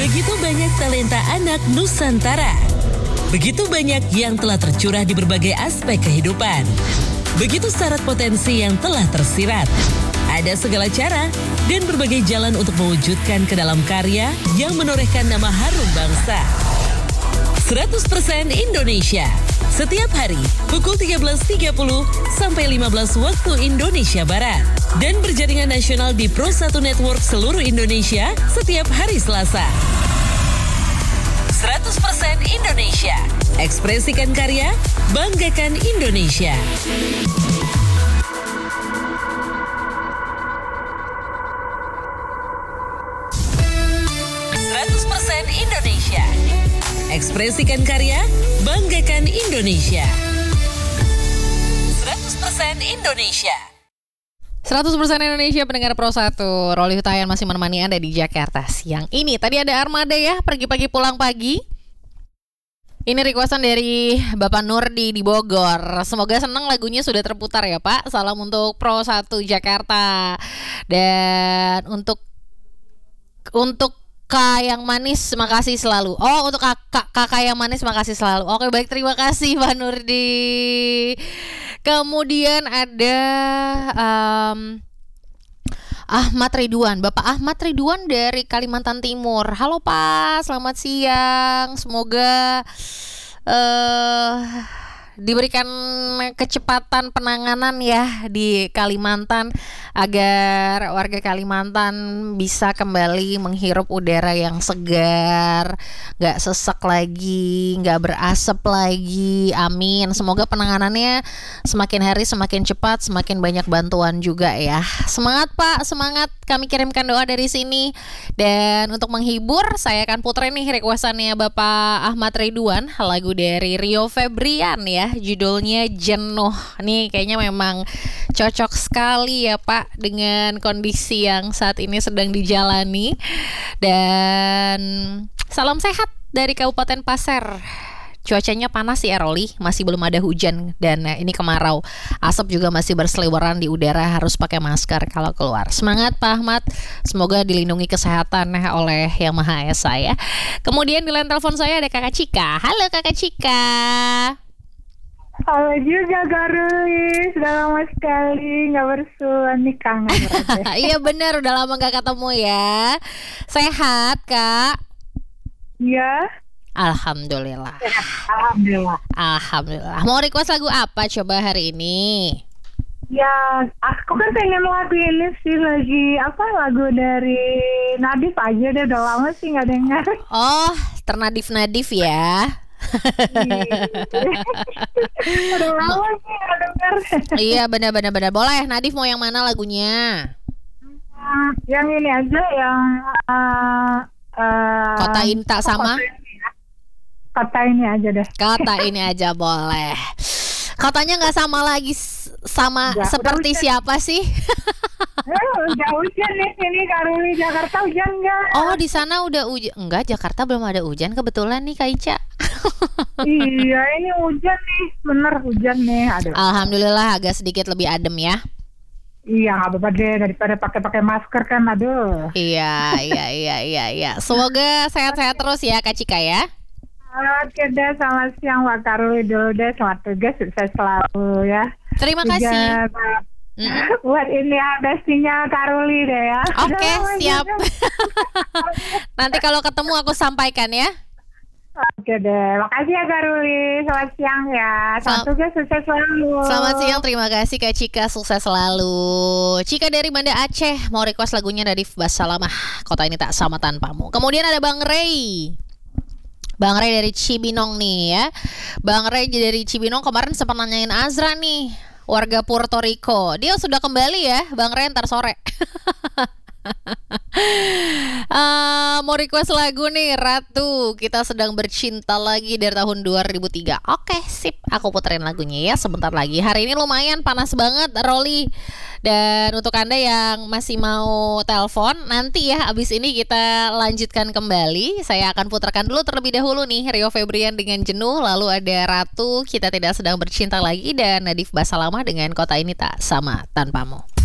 Begitu banyak talenta anak Nusantara. Begitu banyak yang telah tercurah di berbagai aspek kehidupan. Begitu syarat potensi yang telah tersirat. Ada segala cara dan berbagai jalan untuk mewujudkan ke dalam karya yang menorehkan nama harum bangsa. 100% Indonesia. Setiap hari pukul 13.30 sampai 15 waktu Indonesia Barat. Dan berjaringan nasional di Pro1 Network seluruh Indonesia setiap hari Selasa. 100% Indonesia. Ekspresikan karya, banggakan Indonesia. Indonesia. Ekspresikan karya, banggakan Indonesia. 100% Indonesia. 100% Indonesia pendengar Pro1. Roli Hutayan masih menemani Anda di Jakarta siang ini. Tadi ada Armada ya, pergi pagi pulang pagi. Ini requestan dari Bapak Nurdi di Bogor. Semoga senang lagunya sudah terputar ya Pak. Salam untuk Pro1 Jakarta. Dan untuk Kak yang manis, makasih selalu. Oh, untuk kakak yang manis, makasih selalu. Oke, baik, terima kasih Pak Nurdi. Kemudian ada Ahmad Ridwan, Bapak Ahmad Ridwan dari Kalimantan Timur. Halo Pak, selamat siang. Semoga diberikan kecepatan penanganan ya di Kalimantan agar warga Kalimantan bisa kembali menghirup udara yang segar, gak sesek lagi, gak berasap lagi. Amin. Semoga penanganannya semakin hari semakin cepat, semakin banyak bantuan juga ya. Semangat Pak, semangat. Kami kirimkan doa dari sini. Dan untuk menghibur, saya akan puterin nih requestannya Bapak Ahmad Ridwan, lagu dari Rio Febrian ya, judulnya Jenuh. Nih kayaknya memang cocok sekali ya Pak dengan kondisi yang saat ini sedang dijalani. Dan salam sehat dari Kabupaten Pasir. Cuacanya panas ya Roli, masih belum ada hujan dan ini kemarau. Asap juga masih berseliweran di udara, harus pakai masker kalau keluar. Semangat Pak Ahmad, semoga dilindungi kesehatan oleh Yang Maha Esa ya. Kemudian di line telepon saya ada Kakak Cika. Halo Kakak Cika. Halo juga Garuli, sudah lama sekali nggak bersua nih, kangen. Iya benar, udah lama nggak ketemu ya. Sehat Kak? Iya. Alhamdulillah. Alhamdulillah. Mau request lagu apa coba hari ini? Ya, aku kan pengen lagu ini sih, lagu dari Nadif aja deh, udah lama sih nggak dengar. Oh, ternadif-nadif ya. Udah lama sih nggak dengar. Iya benar. Boleh, Nadif mau yang mana lagunya? Yang ini aja, yang Kota Inta sama? Kata ini aja deh. Kata ini aja boleh. Katanya nggak sama lagi sama ya, seperti siapa sih? Udah hujan nih sini Karuli, Jakarta hujan nggak? Oh di sana udah hujan? Enggak, Jakarta belum ada hujan kebetulan nih Kak Ica. Iya ini hujan nih, bener hujan nih. Aduh. Alhamdulillah agak sedikit lebih adem ya. Iya nggak apa-apa deh, daripada pakai masker kan, aduh. Iya. Semoga sehat-sehat terus ya Kak Cika ya. Oke deh, selamat siang Wak Karuli dulu deh, selamat tugas, sukses selalu ya. Terima kasih. Buat ini bestinya Karuli deh ya. Oke, siap. Nanti kalau ketemu aku sampaikan ya. Oke deh, makasih ya Karuli, selamat siang ya. Selamat tugas, sukses selalu. Selamat siang, terima kasih Kak Cika, sukses selalu. Cika dari Banda Aceh mau request lagunya dari Basalamah, Kota Ini Tak Sama Tanpamu. Kemudian ada Bang Ray dari Cibinong nih ya. Bang Ray dari Cibinong kemarin sempat nanyain Azra nih, warga Puerto Rico. Dia sudah kembali ya Bang Ray, ntar sore. Mau request lagu nih, Ratu Kita Sedang Bercinta Lagi dari tahun 2003. Oke sip, aku puterin lagunya ya sebentar lagi. Hari ini lumayan panas banget Roli. Dan untuk Anda yang masih mau telepon, nanti ya abis ini kita lanjutkan kembali. Saya akan putarkan dulu terlebih dahulu nih Rio Febrian dengan Jenuh. Lalu ada Ratu Kita Tidak Sedang Bercinta Lagi, dan Nadif Basalamah dengan Kota Ini Tak Sama Tanpamu.